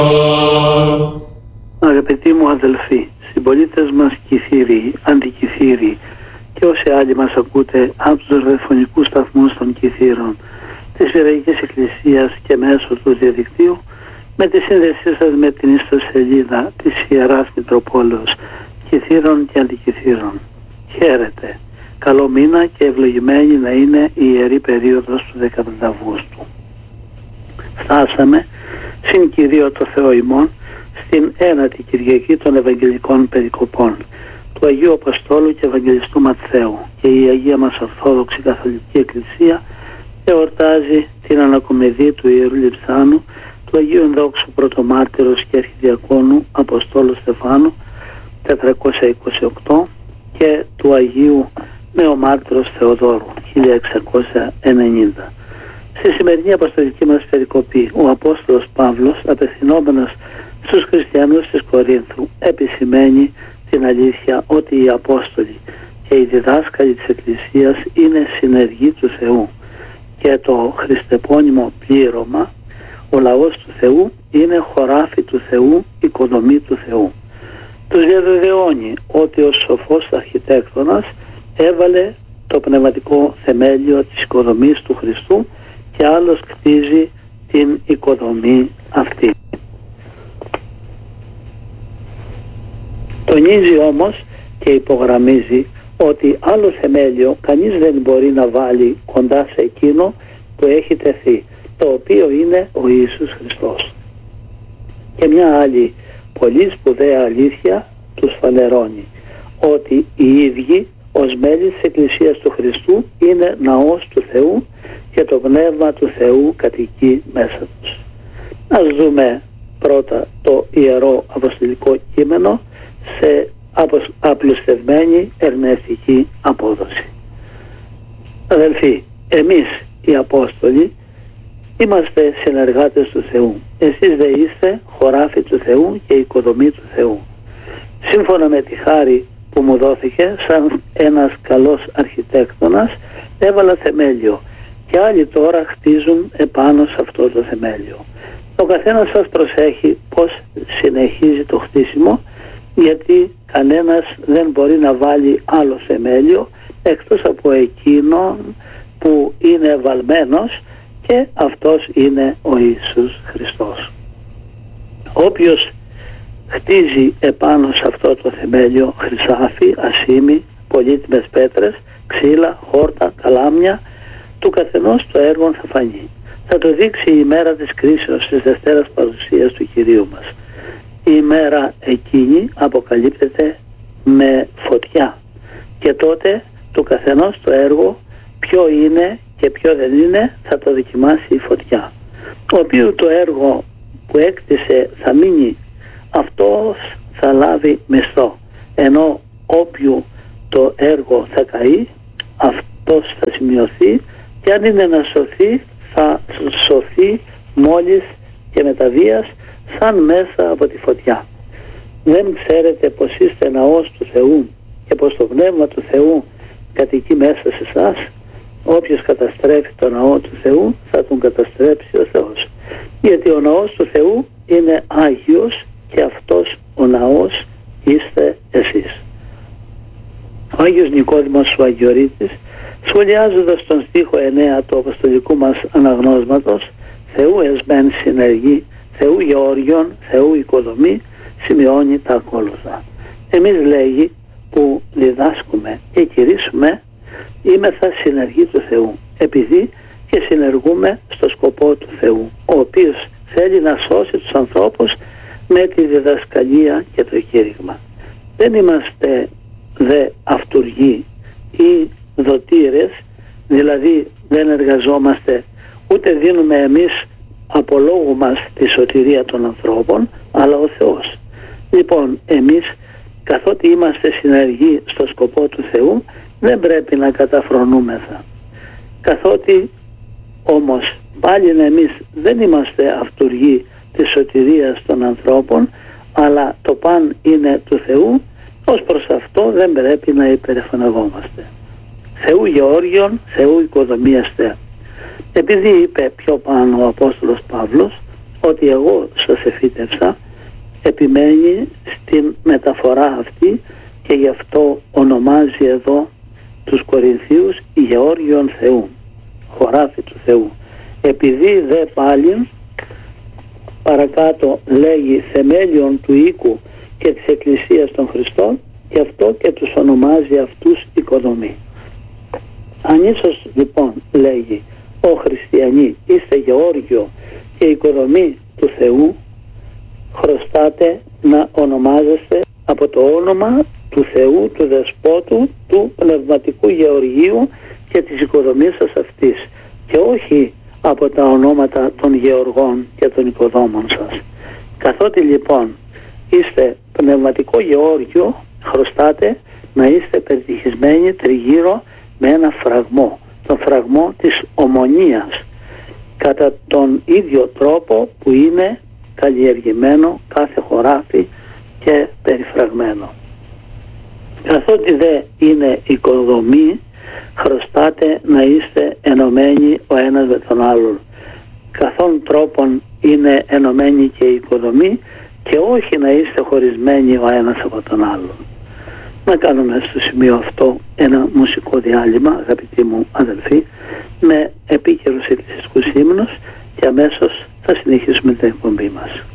Αγαπητοί μου αδελφοί, συμπολίτες μας Κηθήριοι, αντικηθήριοι και όσοι άλλοι μας ακούτε από τους ραδιοφωνικούς σταθμούς των Κηθήρων της Ιεραϊκής Εκκλησίας και μέσω του διαδικτύου, με τη σύνδεσή σας με την ιστοσελίδα της Ιεράς Μητροπόλεως Κηθήρων και Αντικηθήρων. Χαίρετε. Καλό μήνα και ευλογημένη να είναι η Ιερή Περίοδος του 15 Αυγούστου. Φτάσαμε, συν Κυρίω το Θεό ημών, στην ένατη Κυριακή των Ευαγγελικών Περικοπών του Αγίου Αποστόλου και Ευαγγελιστού Ματθαίου, και η Αγία μας Ορθόδοξη Καθολική Εκκλησία εορτάζει την ανακομιδή του Ιερού Λειψάνου, του Αγίου Ενδόξου Πρωτομάρτυρος και Αρχιδιακόνου Αποστόλου Στεφάνου 428 και του Αγίου Νεομάρτυρος Θεοδόρου 1690. Στη σημερινή αποστολική μας περικοπή, ο Απόστολος Παύλος, απευθυνόμενος στους χριστιανούς της Κορίνθου, επισημαίνει την αλήθεια ότι οι Απόστολοι και οι διδάσκαλοι της Εκκλησίας είναι συνεργοί του Θεού και το χριστεπώνυμο πλήρωμα, ο λαός του Θεού, είναι χωράφι του Θεού, οικοδομή του Θεού. Τους διαβεβαιώνει ότι ο σοφός αρχιτέκτονας έβαλε το πνευματικό θεμέλιο της οικοδομής του Χριστού και άλλος κτίζει την οικοδομή αυτή. Τονίζει όμως και υπογραμμίζει ότι άλλο θεμέλιο κανείς δεν μπορεί να βάλει κοντά σε εκείνο που έχει τεθεί, το οποίο είναι ο Ιησούς Χριστός. Και μια άλλη πολύ σπουδαία αλήθεια τους φανερώνει, ότι οι ίδιοι ως μέλη της Εκκλησίας του Χριστού είναι ναός του Θεού και το Πνεύμα του Θεού κατοικεί μέσα τους. Ας δούμε πρώτα το Ιερό Αποστολικό Κείμενο σε απλουστευμένη ερμηνευτική απόδοση. Αδελφοί, εμείς οι Απόστολοι είμαστε συνεργάτες του Θεού. Εσείς δε είστε χωράφι του Θεού και οικοδομή του Θεού. Σύμφωνα με τη χάρη που μου δόθηκε, σαν ένας καλός αρχιτέκτονας, έβαλα θεμέλιο και άλλοι τώρα χτίζουν επάνω σε αυτό το θεμέλιο. Ο καθένας σας προσέχει πως συνεχίζει το χτίσιμο, γιατί κανένας δεν μπορεί να βάλει άλλο θεμέλιο εκτός από εκείνον που είναι βαλμένος, και αυτός είναι ο Ιησούς Χριστός. Όποιος χτίζει επάνω σε αυτό το θεμέλιο χρυσάφι, ασήμι, πολύτιμες πέτρες, ξύλα, χόρτα, καλάμια, του καθενός το έργο θα φανεί. Θα το δείξει η ημέρα της κρίσεως, της Δευτέρας Παρουσίας του Κυρίου μας. Η ημέρα εκείνη αποκαλύπτεται με φωτιά και τότε του καθενός το έργο ποιο είναι και ποιο δεν είναι θα το δοκιμάσει η φωτιά. Ο οποίος το έργο που έκτισε θα μείνει, αυτός θα λάβει μισθό, ενώ όποιου το έργο θα καεί, αυτός θα σημειωθεί, και αν είναι να σωθεί θα σωθεί μόλις και μεταβίας, σαν μέσα από τη φωτιά. Δεν ξέρετε πως είστε ναός του Θεού και πως το Πνεύμα του Θεού κατοικεί μέσα σε εσάς? Όποιος καταστρέφει το ναό του Θεού θα τον καταστρέψει ο Θεός, γιατί ο ναός του Θεού είναι Άγιος και αυτός ο ναός είστε εσείς. Ο Άγιος Νικόδημος ο Αγιορείτης, σχολιάζοντας τον στίχο 9 του Αποστολικού μας αναγνώσματος, Θεού εσμέν συνεργή, Θεού γεώργιον, Θεού οικοδομή, σημειώνει τα ακόλουθα. Εμείς, λέγει, που διδάσκουμε και κηρύσουμε, είμεθα συνεργοί του Θεού, επειδή και συνεργούμε στο σκοπό του Θεού, ο οποίος θέλει να σώσει τους ανθρώπους με τη διδασκαλία και το κήρυγμα. Δεν είμαστε δε αυτουργοί ή δοτήρες, δηλαδή δεν εργαζόμαστε ούτε δίνουμε εμείς από λόγου μας τη σωτηρία των ανθρώπων, αλλά ο Θεός. Λοιπόν, εμείς καθότι είμαστε συνεργοί στο σκοπό του Θεού, δεν πρέπει να καταφρονούμεθα. Καθότι όμως πάλι εμείς δεν είμαστε αυτουργοί της σωτηρίας των ανθρώπων, αλλά το παν είναι του Θεού, ως προς αυτό δεν πρέπει να υπερεφανευόμαστε. Θεού γεώργιον, Θεού οικοδομίαστε. Επειδή είπε πιο πάνω ο Απόστολος Παύλος ότι εγώ σας εφήτευσα, επιμένει στην μεταφορά αυτή και γι' αυτό ονομάζει εδώ τους Κορινθίους Γεώργιον Θεού, χωράφι του Θεού. Επειδή δε πάλι παρακάτω λέγει θεμέλιον του οίκου και της Εκκλησίας των Χριστών, γι' αυτό και τους ονομάζει αυτούς οικοδομή. Αν ίσως λοιπόν λέγει «Ω χριστιανοί, είστε Γεώργιο και οικοδομή του Θεού», χρωστάτε να ονομάζεστε από το όνομα του Θεού, του Δεσπότου, του Πνευματικού Γεωργίου και της οικοδομής σας αυτής, και όχι από τα ονόματα των Γεωργών και των οικοδόμων σας. Καθότι λοιπόν είστε Πνευματικό Γεώργιο, χρωστάτε να είστε περιτυχισμένοι τριγύρω με ένα φραγμό, τον φραγμό της ομονίας, κατά τον ίδιο τρόπο που είναι καλλιεργημένο κάθε χωράφι και περιφραγμένο. Καθότι δε είναι οικοδομή, χρωστάτε να είστε ενωμένοι ο ένας με τον άλλον. Καθόν τρόπον είναι ενωμένοι και η οικοδομή, και όχι να είστε χωρισμένοι ο ένας από τον άλλον. Να κάνουμε στο σημείο αυτό ένα μουσικό διάλειμμα, αγαπητοί μου αδελφοί, με επίκαιρους εκκλησιαστικούς ύμνους, και αμέσως θα συνεχίσουμε την εκπομπή μας.